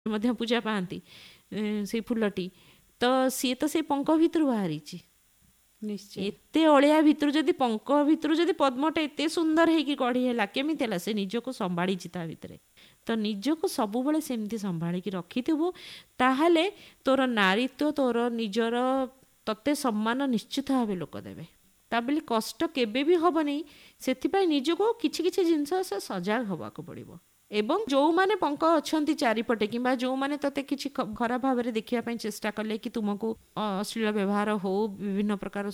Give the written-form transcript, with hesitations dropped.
ମଧ୍ୟ ପୂଜା ପାଆନ୍ତି ସେଇ ଫୁଲଟି। ତ ସିଏ ତ ସେଇ ପଙ୍କ ଭିତରୁ ବାହାରିଛି। ନିଶ୍ଚୟ ଏତେ ଅଳିଆ ଭିତରୁ ଯଦି ପଙ୍କ ଭିତରୁ ଯଦି ପଦ୍ମଟା ଏତେ ସୁନ୍ଦର ହେଇକି ଗଢ଼ି ହେଲା, କେମିତି ହେଲା? ସେ ନିଜକୁ ସମ୍ଭାଳିଛି ତା ଭିତରେ। ତ ନିଜକୁ ସବୁବେଳେ ସେମିତି ସମ୍ଭାଳିକି ରଖିଥିବୁ, ତାହେଲେ ତୋର ନାରୀତ୍ୱ, ତୋର ନିଜର ତତେ ସମ୍ମାନ ନିଶ୍ଚିତ ଭାବେ ଲୋକ ଦେବେ। ତା ବୋଲି କଷ୍ଟ କେବେ ବି ହବନି। ସେଥିପାଇଁ ନିଜକୁ କିଛି କିଛି ଜିନିଷ ସେ ସଜାଗ ହେବାକୁ ପଡ଼ିବ। ଏବଂ ଯେଉଁମାନେ ପଙ୍କ ଅଛନ୍ତି ଚାରିପଟେ, କିମ୍ବା ଯେଉଁମାନେ ତତେ କିଛି ଖରାପ ଭାବରେ ଦେଖିବା ପାଇଁ ଚେଷ୍ଟା କଲେ, କି ତୁମକୁ ଅଶ୍ଳୀଳ ବ୍ୟବହାର ହଉ, ବିଭିନ୍ନ ପ୍ରକାର